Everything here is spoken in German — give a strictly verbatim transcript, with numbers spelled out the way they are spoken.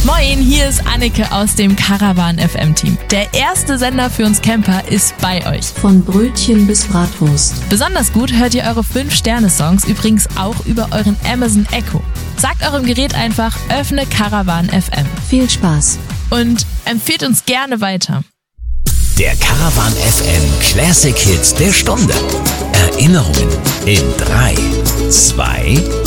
Moin, hier ist Annike aus dem Caravan F M Team. Der erste Sender für uns Camper ist bei euch. Von Brötchen bis Bratwurst. Besonders gut hört ihr eure fünf Sterne Songs übrigens auch über euren Amazon Echo. Sagt eurem Gerät einfach, öffne Caravan F M. Viel Spaß. Und empfehlt uns gerne weiter. Der Caravan F M Classic Hits der Stunde. Erinnerungen in drei, zwei,